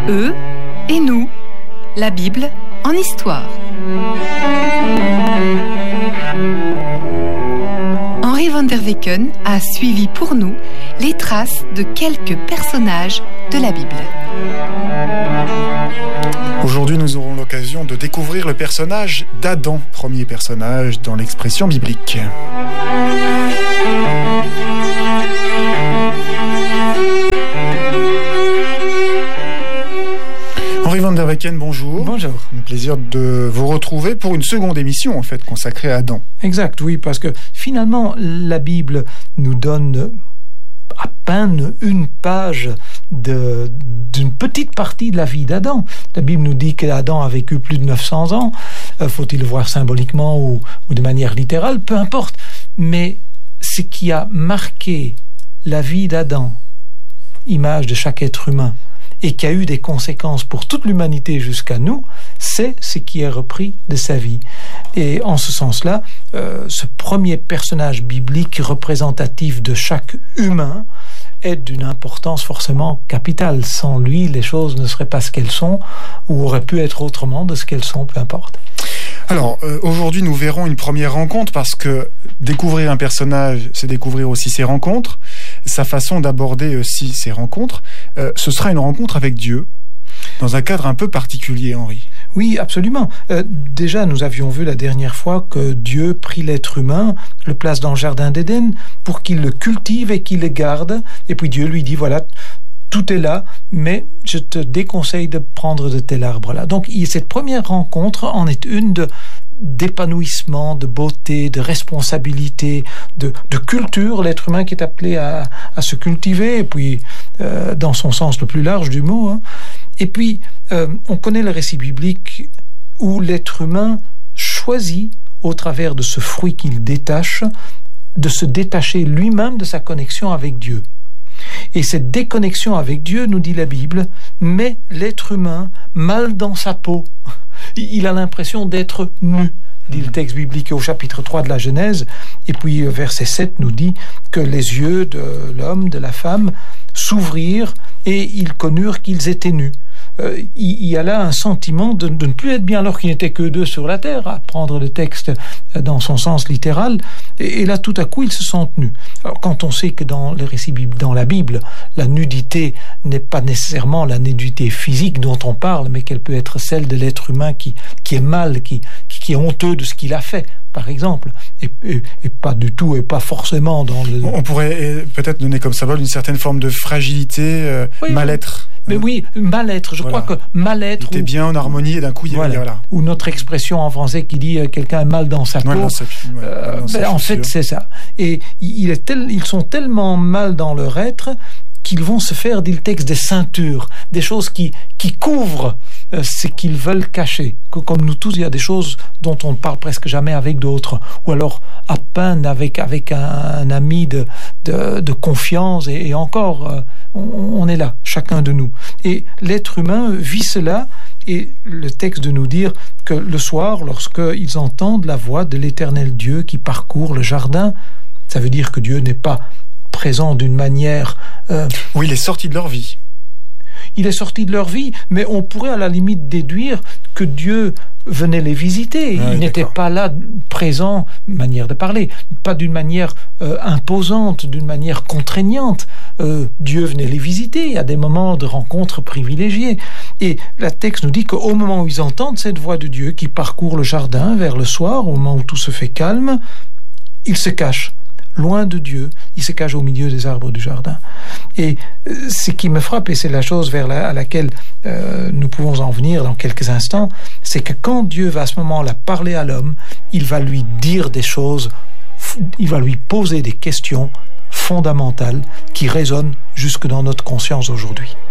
Eux et nous, la Bible en histoire. Henri van der Weken a suivi pour nous les traces de quelques personnages de la Bible. Aujourd'hui, nous aurons l'occasion de découvrir le personnage d'Adam, premier personnage dans l'expression biblique. Henri van der Weken, bonjour. Bonjour. Un plaisir de vous retrouver pour une seconde émission, en fait, consacrée à Adam. Exact, oui, parce que finalement, la Bible nous donne à peine une page d'une petite partie de la vie d'Adam. La Bible nous dit qu'Adam a vécu plus de 900 ans. Faut-il le voir symboliquement ou de manière littérale? Peu importe. Mais ce qui a marqué la vie d'Adam, image de chaque être humain, et qui a eu des conséquences pour toute l'humanité jusqu'à nous, c'est ce qui est repris de sa vie. Et en ce sens-là, ce premier personnage biblique représentatif de chaque humain est d'une importance forcément capitale. Sans lui, les choses ne seraient pas ce qu'elles sont, ou auraient pu être autrement de ce qu'elles sont, peu importe. Alors, aujourd'hui, nous verrons une première rencontre, parce que découvrir un personnage, c'est découvrir aussi ses rencontres, sa façon d'aborder aussi ses rencontres. Ce sera une rencontre avec Dieu, dans un cadre un peu particulier, Henri. Oui, absolument. Déjà, nous avions vu la dernière fois que Dieu prit l'être humain, le place dans le jardin d'Éden, pour qu'il le cultive et qu'il le garde. Et puis Dieu lui dit, voilà, tout est là, mais je te déconseille de prendre de tel arbre-là. Donc, cette première rencontre en est une d'épanouissement, de beauté, de responsabilité, de culture. L'être humain qui est appelé à se cultiver, et puis dans son sens le plus large du mot. Hein. Et puis, on connaît le récit biblique où l'être humain choisit, au travers de ce fruit qu'il détache, de se détacher lui-même de sa connexion avec Dieu. Et cette déconnexion avec Dieu, nous dit la Bible, met l'être humain mal dans sa peau. Il a l'impression d'être nu, dit le texte biblique au chapitre 3 de la Genèse. Et puis verset 7 nous dit que les yeux de l'homme, de la femme, s'ouvrirent et ils connurent qu'ils étaient nus. Il y a là un sentiment de ne plus être bien alors qu'il n'était que deux sur la terre, à prendre le texte dans son sens littéral, et là tout à coup ils se sentent nus. Alors quand on sait que dans les récits dans la Bible, la nudité n'est pas nécessairement la nudité physique dont on parle, mais qu'elle peut être celle de l'être humain qui est mal, qui est honteux de ce qu'il a fait, par exemple, et pas du tout, et pas forcément dans le... On pourrait peut-être donner comme symbole une certaine forme de fragilité, oui, mal-être. Mais oui, mal-être. Je crois que mal-être... Il était bien en harmonie et d'un coup, il y a... Voilà. Ou notre expression en français qui dit quelqu'un est mal dans sa peau. En fait, c'est ça. Et ils sont tellement mal dans leur être qu'ils vont se faire, dit le texte, des ceintures, des choses qui couvrent ce qu'ils veulent cacher. Comme nous tous, il y a des choses dont on ne parle presque jamais avec d'autres, ou alors à peine avec un ami de confiance, et encore, on est là, chacun de nous. Et l'être humain vit cela, et le texte de nous dire que le soir, lorsqu'ils entendent la voix de l'Éternel Dieu qui parcourt le jardin, ça veut dire que Dieu n'est pas présent d'une manière... Oui, il est sorti de leur vie. Il est sorti de leur vie, mais on pourrait à la limite déduire que Dieu venait les visiter. Il n'était pas là, présent, manière de parler, pas d'une manière imposante, d'une manière contraignante. Dieu venait les visiter, il y a des moments de rencontre privilégiés. Et le texte nous dit qu'au moment où ils entendent cette voix de Dieu qui parcourt le jardin vers le soir, au moment où tout se fait calme, ils se cachent. Loin de Dieu, il se cache au milieu des arbres du jardin. Et ce qui me frappe, et c'est la chose à laquelle nous pouvons en venir dans quelques instants, c'est que quand Dieu va à ce moment-là parler à l'homme, il va lui dire des choses, il va lui poser des questions fondamentales qui résonnent jusque dans notre conscience aujourd'hui.